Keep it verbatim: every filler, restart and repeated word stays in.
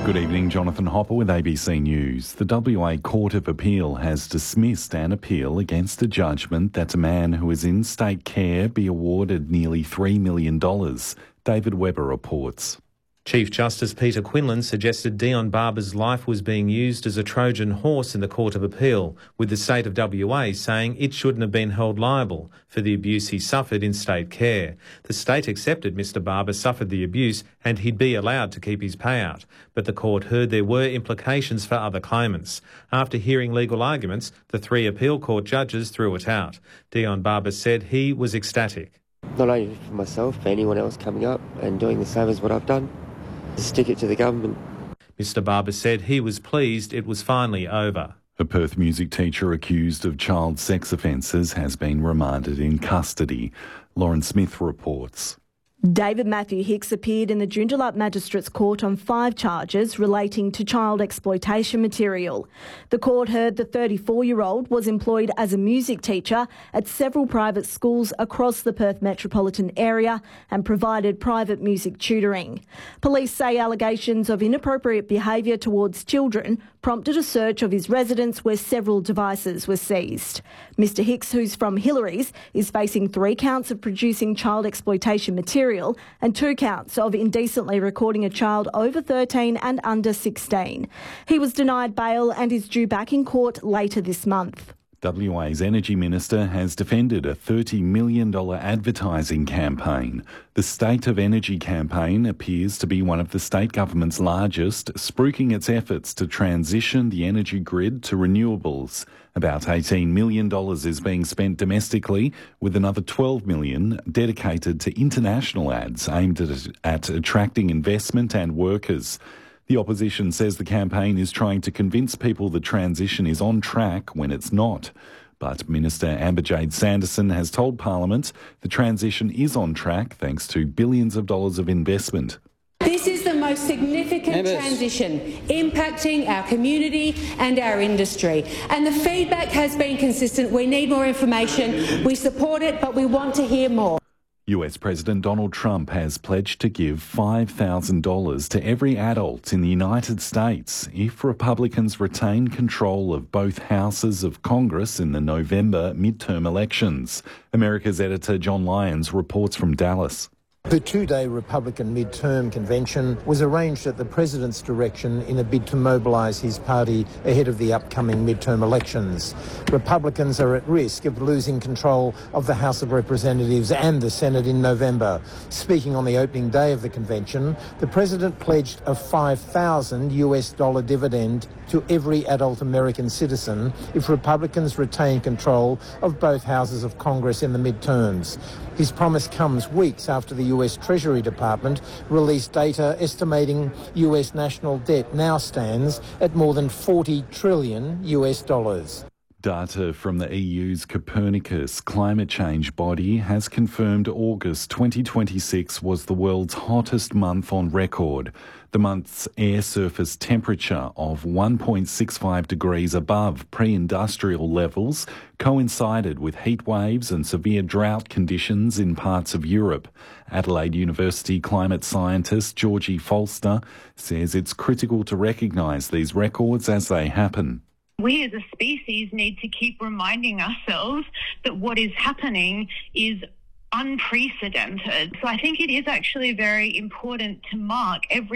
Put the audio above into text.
Good evening, Jonathan Hopper with A B C News. The W A Court of Appeal has dismissed an appeal against a judgment that a man who is in state care be awarded nearly three million dollars. David Webber reports. Chief Justice Peter Quinlan suggested Dion Barber's life was being used as a Trojan horse in the Court of Appeal, with the state of W A saying it shouldn't have been held liable for the abuse he suffered in state care. The state accepted Mr Barber suffered the abuse and he'd be allowed to keep his payout, but the court heard there were implications for other claimants. After hearing legal arguments, the three appeal court judges threw it out. Dion Barber said he was ecstatic. Not only for myself, for anyone else coming up and doing the same as what I've done. Stick it to the government. Mr Barber said he was pleased it was finally over. A Perth music teacher accused of child sex offences has been remanded in custody. Lauren Smith reports. David Matthew Hicks appeared in the Joondalup Magistrates Court on five charges relating to child exploitation material. The court heard the thirty-four-year-old was employed as a music teacher at several private schools across the Perth metropolitan area and provided private music tutoring. Police say allegations of inappropriate behaviour towards children prompted a search of his residence where several devices were seized. Mr Hicks, who's from Hillary's, is facing three counts of producing child exploitation material and two counts of indecently recording a child over thirteen and under sixteen. He was denied bail and is due back in court later this month. W A's Energy Minister has defended a thirty million dollars advertising campaign. The State of Energy campaign appears to be one of the state government's largest, spruiking its efforts to transition the energy grid to renewables. About eighteen million dollars is being spent domestically, with another twelve million dollars dedicated to international ads aimed at, at attracting investment and workers. The opposition says the campaign is trying to convince people the transition is on track when it's not. But Minister Amber-Jade Sanderson has told Parliament the transition is on track thanks to billions of dollars of investment. This is the most significant Members. transition impacting our community and our industry. And the feedback has been consistent. We need more information. We support it, but we want to hear more. U S President Donald Trump has pledged to give five thousand dollars to every adult in the United States if Republicans retain control of both houses of Congress in the November midterm elections. America's editor John Lyons reports from Dallas. The two-day Republican midterm convention was arranged at the president's direction in a bid to mobilise his party ahead of the upcoming midterm elections. Republicans are at risk of losing control of the House of Representatives and the Senate in November. Speaking on the opening day of the convention, the president pledged a five thousand US dollar dividend to every adult American citizen if Republicans retain control of both houses of Congress in the midterms. His promise comes weeks after the U S Treasury Department released data estimating U S national debt now stands at more than forty trillion US dollars. Data from the E U's Copernicus climate change body has confirmed August twenty twenty-six was the world's hottest month on record. The month's air surface temperature of one point six five degrees above pre-industrial levels coincided with heat waves and severe drought conditions in parts of Europe. Adelaide University climate scientist Georgie Folster says it's critical to recognise these records as they happen. We as a species need to keep reminding ourselves that what is happening is unprecedented. So I think it is actually very important to mark every